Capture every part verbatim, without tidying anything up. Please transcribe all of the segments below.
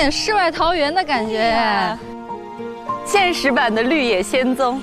点世外桃源的感觉。 啊、现实版的绿野仙踪。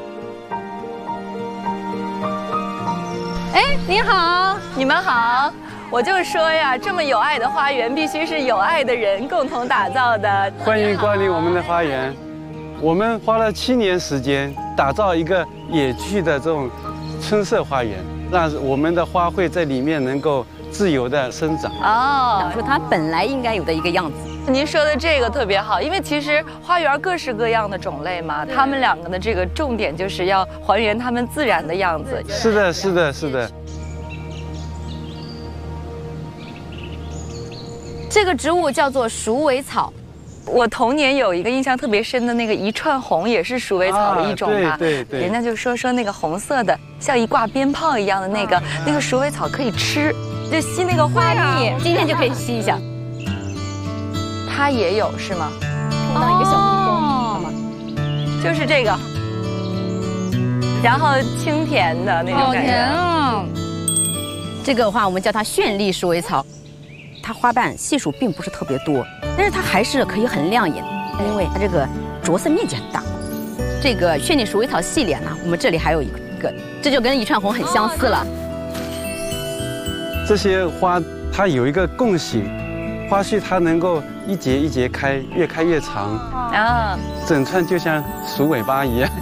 哎，你好， 你们好。我就说呀，这么有爱的花园，必须是有爱的人共同打造的。 欢迎光临我们的花园。我们花了七年时间打造一个野趣的这种春色花园，让我们的花卉在里面能够自由的生长。 哦， 长出它本来应该有的一个样子。 您说的这个特别好，因为其实花园各式各样的种类嘛，他们两个的这个重点就是要还原它们自然的样子。 是的，是的，是的。 这个植物叫做鼠尾草。 我童年有一个印象特别深的那个一串红，也是鼠尾草的一种吧？ 啊、对对对。 人家就说说那个红色的，像一挂鞭炮一样的那个、啊、那个鼠尾草可以吃，就吸那个花蜜， 今天就可以吸一下。 它也有是吗？ 碰到一个小蜜蜂，好吗？ 就是这个，然后清甜的那种感觉。 好甜啊！ 这个的话，我们叫它绚丽鼠尾草。它花瓣系数并不是特别多，但是它还是可以很亮眼，因为它这个着色面积很大。这个绚丽鼠尾草系列呢，我们这里还有一个，这就跟一串红很相似了。 这些花它有一个共性，花序它能够一节一节开，越开越长啊，整串就像鼠尾巴一样。